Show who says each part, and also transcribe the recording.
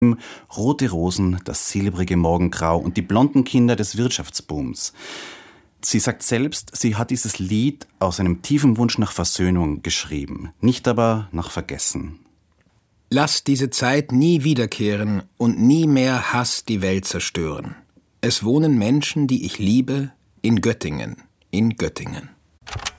Speaker 1: Rote Rosen, das silbrige Morgengrau und die blonden Kinder des Wirtschaftsbooms. Sie sagt selbst, sie hat dieses Lied aus einem tiefen Wunsch nach Versöhnung geschrieben, nicht aber nach Vergessen.
Speaker 2: Lass diese Zeit nie wiederkehren und nie mehr Hass die Welt zerstören. Es wohnen Menschen, die ich liebe, in Göttingen, in Göttingen.